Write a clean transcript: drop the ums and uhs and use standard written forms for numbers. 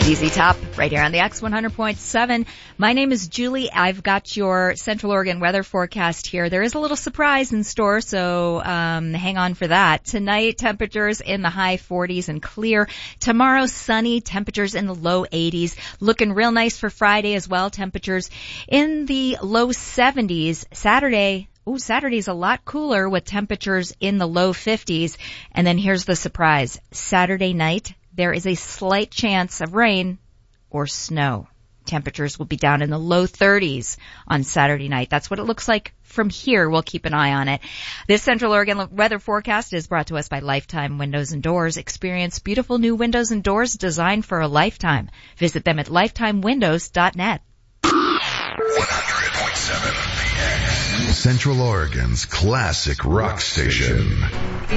ZZ Top, right here on the X 100.7. My name is Julie. I've got your Central Oregon weather forecast here. There is a little surprise in store, so hang on for that. Tonight, temperatures in the high 40s and clear. Tomorrow, sunny, temperatures in the low 80s. Looking real nice for Friday as well, temperatures in the low 70s. Saturday's a lot cooler with temperatures in the low 50s. And then here's the surprise. Saturday night, there is a slight chance of rain or snow. Temperatures will be down in the low 30s on Saturday night. That's what it looks like from here. We'll keep an eye on it. This Central Oregon weather forecast is brought to us by Lifetime Windows and Doors. Experience beautiful new windows and doors designed for a lifetime. Visit them at lifetimewindows.net. 100.7 Central Oregon's classic rock station.